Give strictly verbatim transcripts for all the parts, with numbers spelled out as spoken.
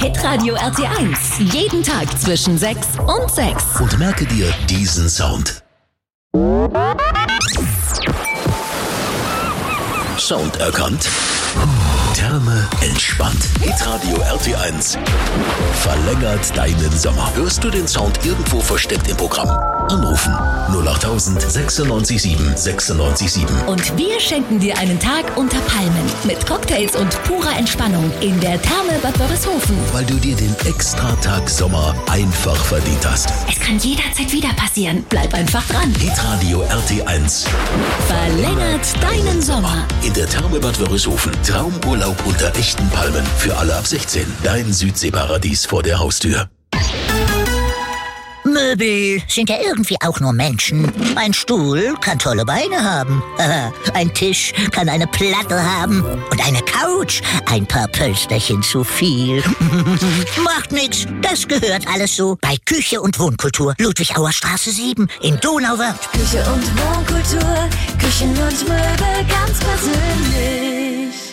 Hitradio R T eins. Jeden Tag zwischen sechs und sechs. Und merke dir diesen Sound. Sound erkannt. Therme entspannt. Hitradio R T eins verlängert deinen Sommer. Hörst du den Sound irgendwo versteckt im Programm? Anrufen null acht tausend sechsundneunzig sieben sechsundneunzig sieben. Und wir schenken dir einen Tag unter Palmen mit Cocktails und purer Entspannung in der Therme Bad Wörishofen. Weil du dir den Extratag Sommer einfach verdient hast. Es kann jederzeit wieder passieren. Bleib einfach dran. Hitradio R T eins verlängert deinen Sommer. In der Therme Bad Wörishofen. Traumurlaub unter echten Palmen für alle ab sechzehn. Dein Südseeparadies vor der Haustür. Möbel sind ja irgendwie auch nur Menschen. Ein Stuhl kann tolle Beine haben. Ein Tisch kann eine Platte haben. Und eine Couch ein paar Pölsterchen zu viel. Macht nix, das gehört alles so. Bei Küche und Wohnkultur, Ludwigauer Straße sieben in Donauwörth. Küche und Wohnkultur, Küchen und Möbel ganz persönlich.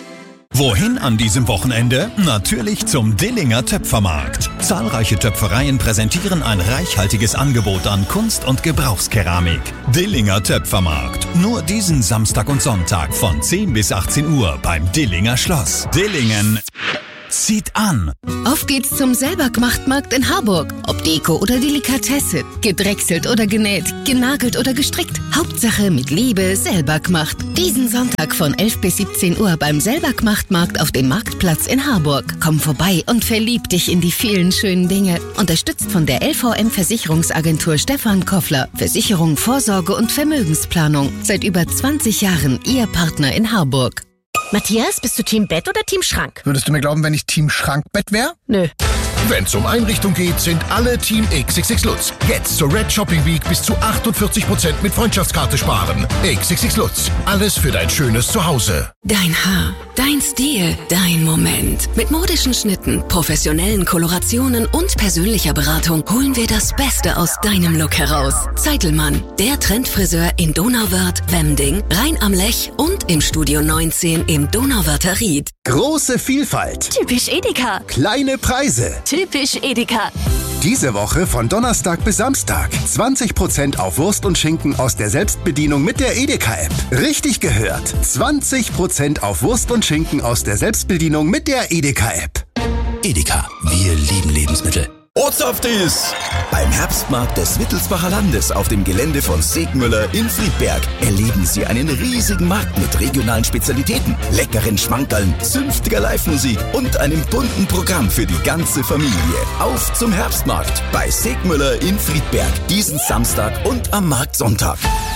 Wohin an diesem Wochenende? Natürlich zum Dillinger Töpfermarkt. Zahlreiche Töpfereien präsentieren ein reichhaltiges Angebot an Kunst- und Gebrauchskeramik. Dillinger Töpfermarkt. Nur diesen Samstag und Sonntag von zehn bis achtzehn Uhr beim Dillinger Schloss. Dillingen zieht an. Auf geht's zum Selbergmachtmarkt in Harburg. Ob Deko oder Delikatesse, gedrechselt oder genäht, genagelt oder gestrickt. Hauptsache mit Liebe selber gemacht. Diesen Sonntag von elf bis siebzehn Uhr beim Selbergmachtmarkt auf dem Marktplatz in Harburg. Komm vorbei und verlieb dich in die vielen schönen Dinge. Unterstützt von der L V M Versicherungsagentur Stefan Koffler. Versicherung, Vorsorge und Vermögensplanung. Seit über zwanzig Jahren Ihr Partner in Harburg. Matthias, bist du Team Bett oder Team Schrank? Würdest du mir glauben, wenn ich Team Schrankbett wäre? Nö. Wenn es um Einrichtung geht, sind alle Team X X X Lutz. Jetzt zur Red Shopping Week bis zu achtundvierzig Prozent mit Freundschaftskarte sparen. X X X Lutz. Alles für dein schönes Zuhause. Dein Haar, dein Stil, dein Moment. Mit modischen Schnitten, professionellen Kolorationen und persönlicher Beratung holen wir das Beste aus deinem Look heraus. Zeitelmann, der Trendfriseur in Donauwörth, Wemding, Rhein am Lech und im Studio neunzehn im Donauwörther Ried. Große Vielfalt. Typisch Edeka. Kleine Preise. Typisch Edeka. Diese Woche von Donnerstag bis Samstag. zwanzig Prozent auf Wurst und Schinken aus der Selbstbedienung mit der Edeka-App. Richtig gehört. zwanzig Prozent auf Wurst und Schinken aus der Selbstbedienung mit der Edeka-App. Edeka, wir lieben Lebensmittel. Ozaftis! Beim Herbstmarkt des Wittelsbacher Landes auf dem Gelände von Segmüller in Friedberg erleben Sie einen riesigen Markt mit regionalen Spezialitäten, leckeren Schmankerln, zünftiger Live-Musik und einem bunten Programm für die ganze Familie. Auf zum Herbstmarkt bei Segmüller in Friedberg, diesen Samstag und am Marktsonntag.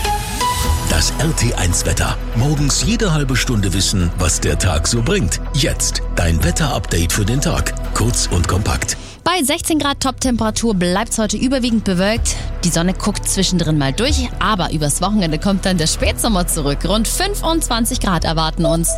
Das R T eins Wetter. Morgens jede halbe Stunde wissen, was der Tag so bringt. Jetzt dein Wetter-Update für den Tag. Kurz und kompakt. Bei sechzehn Grad Top-Temperatur bleibt es heute überwiegend bewölkt. Die Sonne guckt zwischendrin mal durch, aber übers Wochenende kommt dann der Spätsommer zurück. Rund fünfundzwanzig Grad erwarten uns.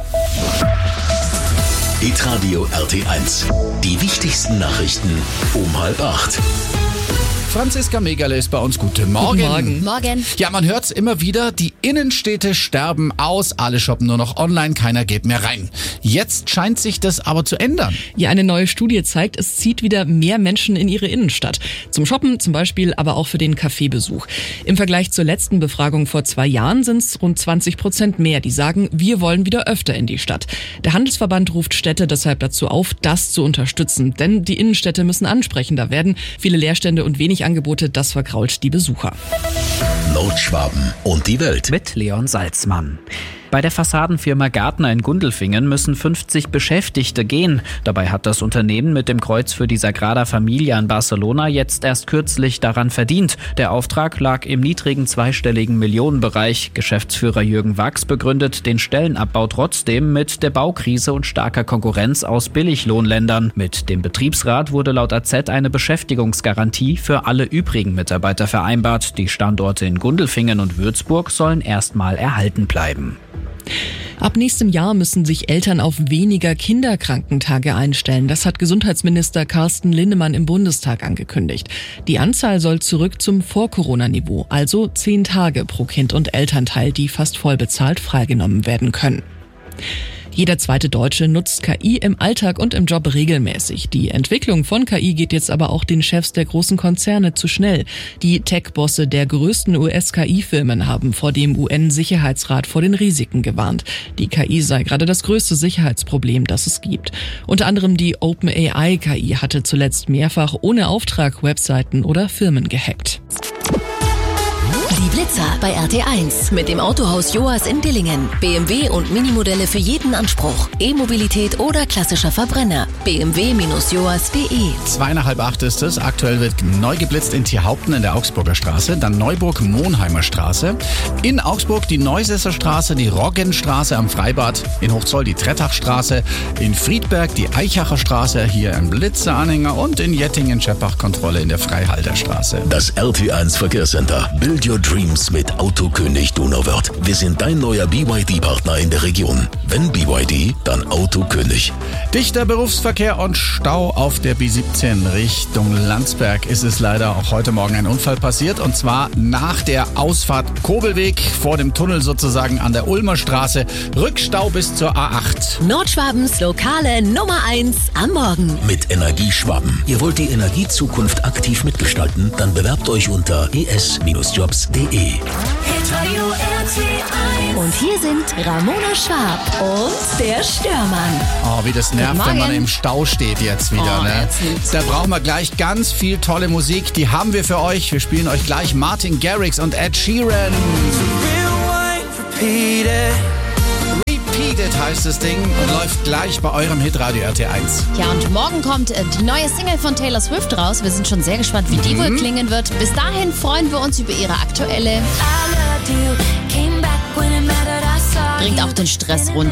Hitradio R T eins. Die wichtigsten Nachrichten um halb acht. Franziska Megerle ist bei uns. Guten Morgen. Guten Morgen. Morgen. Ja, man hört's immer wieder, die Innenstädte sterben aus, alle shoppen nur noch online, keiner geht mehr rein. Jetzt scheint sich das aber zu ändern. Ja, eine neue Studie zeigt, es zieht wieder mehr Menschen in ihre Innenstadt. Zum Shoppen zum Beispiel, aber auch für den Kaffeebesuch. Im Vergleich zur letzten Befragung vor zwei Jahren sind es rund zwanzig Prozent mehr, die sagen, wir wollen wieder öfter in die Stadt. Der Handelsverband ruft Städte deshalb dazu auf, das zu unterstützen. Denn die Innenstädte müssen ansprechender werden. Viele Leerstände und wenig Angebote, das vergrault die Besucher. Nordschwaben und die Welt. Mit Leon Salzmann. Bei der Fassadenfirma Gartner in Gundelfingen müssen fünfzig Beschäftigte gehen. Dabei hat das Unternehmen mit dem Kreuz für die Sagrada Familia in Barcelona jetzt erst kürzlich daran verdient. Der Auftrag lag im niedrigen zweistelligen Millionenbereich. Geschäftsführer Jürgen Wachs begründet den Stellenabbau trotzdem mit der Baukrise und starker Konkurrenz aus Billiglohnländern. Mit dem Betriebsrat wurde laut A Z eine Beschäftigungsgarantie für alle übrigen Mitarbeiter vereinbart. Die Standorte in Gundelfingen und Würzburg sollen erstmal erhalten bleiben. Ab nächstem Jahr müssen sich Eltern auf weniger Kinderkrankentage einstellen. Das hat Gesundheitsminister Carsten Linnemann im Bundestag angekündigt. Die Anzahl soll zurück zum Vor-Corona-Niveau, also zehn Tage pro Kind und Elternteil, die fast voll bezahlt freigenommen werden können. Jeder zweite Deutsche nutzt K I im Alltag und im Job regelmäßig. Die Entwicklung von K I geht jetzt aber auch den Chefs der großen Konzerne zu schnell. Die Tech-Bosse der größten U S-K I-Firmen haben vor dem U N-Sicherheitsrat vor den Risiken gewarnt. Die K I sei gerade das größte Sicherheitsproblem, das es gibt. Unter anderem die OpenAI-K I hatte zuletzt mehrfach ohne Auftrag Webseiten oder Firmen gehackt. Die Blitzer bei R T eins mit dem Autohaus Joas in Dillingen. B M W und Minimodelle für jeden Anspruch. E-Mobilität oder klassischer Verbrenner. b m w Bindestrich joas Punkt de. Zweieinhalb acht ist es. Aktuell wird neu geblitzt in Tierhaupten in der Augsburger Straße, dann Neuburg-Monheimer Straße. In Augsburg die Neusesser Straße, die Roggenstraße am Freibad. In Hochzoll die Trettachstraße. In Friedberg die Eichacher Straße, hier ein Blitzeranhänger. Und in Jettingen-Scheppach Kontrolle in der Freihalterstraße. Das R T eins Verkehrscenter. Build your Dreams mit Autokönig Donauwörth. Wir sind dein neuer B Y D-Partner in der Region. Wenn B Y D, dann Autokönig. Dichter Berufsverkehr und Stau auf der B siebzehn Richtung Landsberg ist es leider auch heute Morgen ein Unfall passiert. Und zwar nach der Ausfahrt Kobelweg vor dem Tunnel sozusagen an der Ulmer Straße. Rückstau bis zur A acht. Nordschwabens lokale Nummer eins am Morgen. Mit Energieschwaben. Ihr wollt die Energiezukunft aktiv mitgestalten? Dann bewerbt euch unter e s Bindestrich jobs Punkt de. Und hier sind Ramona Schwab und der Störmann. Oh, wie das nervt, wenn man im Stau steht jetzt wieder. Oh, ne? Da brauchen wir gleich ganz viel tolle Musik. Die haben wir für euch. Wir spielen euch gleich Martin Garrix und Ed Sheeran. Repeated heißt das Ding und läuft gleich bei eurem Hitradio R T eins. Ja, und morgen kommt äh, die neue Single von Taylor Swift raus. Wir sind schon sehr gespannt, wie die Mhm. wohl klingen wird. Bis dahin freuen wir uns über ihre aktuelle. Bringt auch den Stress runter.